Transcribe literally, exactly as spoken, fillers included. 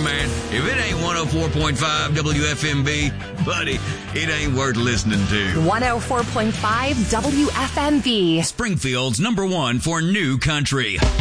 man, if it ain't one oh four point five W F M B, buddy, it ain't worth listening to. one oh four point five W F M B. Springfield's number one for new country.